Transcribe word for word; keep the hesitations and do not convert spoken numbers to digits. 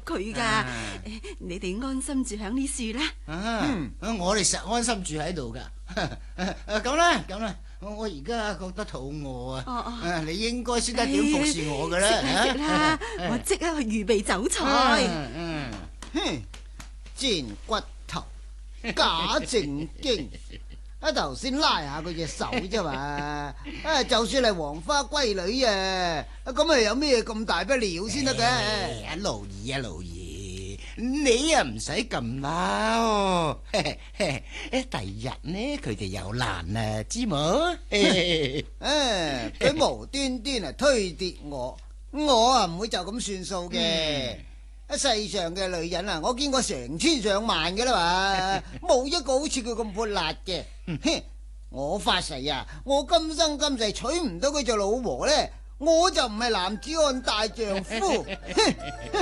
佢噶。 啊你哋安心住響呢樹啦。 啊，嗯、我哋實安心住喺度噶。咁啦，咁啦，我而家覺得肚餓啊。 哦哦啊，你應該識得點服侍我噶啦。 食啦食啦，我即刻去預備酒菜。 嗯嗯， 哼，賤骨頭，假正經。啊，頭先拉下佢隻手啫嘛。啊，就算係黃花閨女啊，咁啊有咩咁大不了先得嘅？ 阿勞兒啊，勞兒，你啊唔使咁嬲。第日呢，佢哋有難啊，知冇？ 啊，佢無端端啊推跌我，我啊唔會就咁算數嘅。啊，世上嘅女人啊，我見過成千上萬嘅啦嘛，冇一個好似佢咁潑辣嘅。哼，我發誓啊，我今生今世娶唔到佢做老婆呢，我就唔係男子漢大丈夫。哼。